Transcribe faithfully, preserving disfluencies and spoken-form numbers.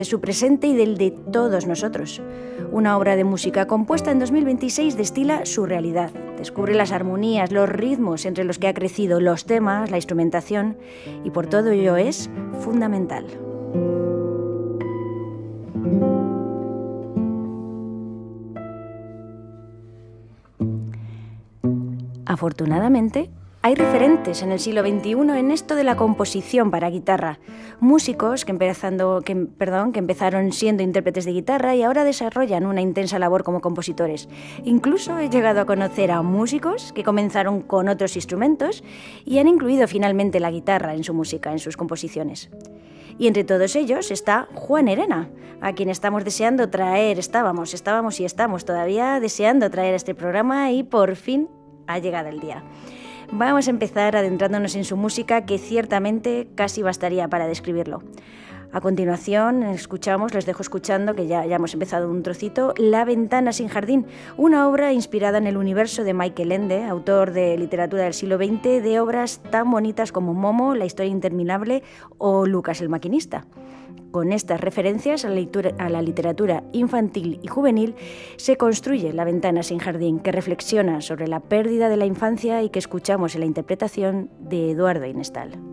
de su presente y del de todos nosotros. Una obra de música compuesta en dos mil veintiséis destila su realidad, descubre las armonías, los ritmos entre los que ha crecido, los temas, la instrumentación, y por todo ello es fundamental. Afortunadamente, hay referentes en el siglo veintiuno en esto de la composición para guitarra. Músicos que, empezando, que, perdón, que empezaron siendo intérpretes de guitarra y ahora desarrollan una intensa labor como compositores. Incluso he llegado a conocer a músicos que comenzaron con otros instrumentos y han incluido finalmente la guitarra en su música, en sus composiciones. Y entre todos ellos está Juan Herena, a quien estamos deseando traer, estábamos, estábamos y estamos todavía deseando traer a este programa y por fin ha llegado el día. Vamos a empezar adentrándonos en su música, que ciertamente casi bastaría para describirlo. A continuación, escuchamos, les dejo escuchando, que ya, ya hemos empezado un trocito, La ventana sin jardín, una obra inspirada en el universo de Michael Ende, autor de literatura del siglo veinte, de obras tan bonitas como Momo, La historia interminable o Lucas el maquinista. Con estas referencias a la, lectura, a la literatura infantil y juvenil se construye La ventana sin jardín, que reflexiona sobre la pérdida de la infancia y que escuchamos en la interpretación de Eduardo Inestal.